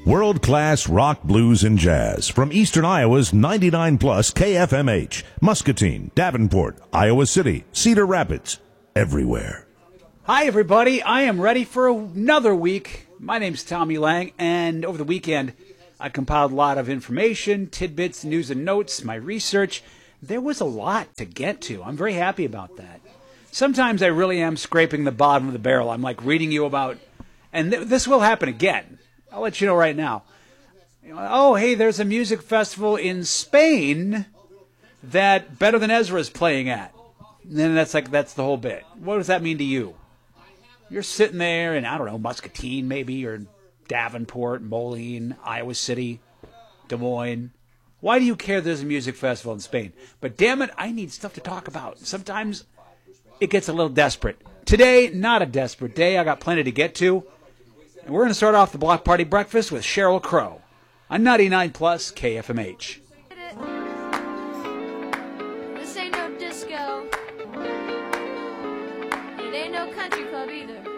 World-class rock, blues, and jazz from Eastern Iowa's 99 plus KFMH, Muscatine, Davenport, Iowa City, Cedar Rapids, everywhere. Hi, everybody. I am ready for another week. My name's Tommy Lang, and over the weekend, I compiled a lot of information, tidbits, news and notes, my research. There was a lot to get to. I'm very happy about that. Sometimes I really am scraping the bottom of the barrel. I'm like reading you about, and this will happen again. I'll let you know right now. Oh, hey, there's a music festival in Spain that Better Than Ezra is playing at. And then that's the whole bit. What does that mean to you? You're sitting there in, I don't know, Muscatine maybe, or Davenport, Moline, Iowa City, Des Moines. Why do you care there's a music festival in Spain? But damn it, I need stuff to talk about. Sometimes it gets a little desperate. Today, not a desperate day. I got plenty to get to. And we're going to start off the Block Party Breakfast with Sheryl Crow on 99 plus KFMH. This ain't no disco. It ain't no country club either.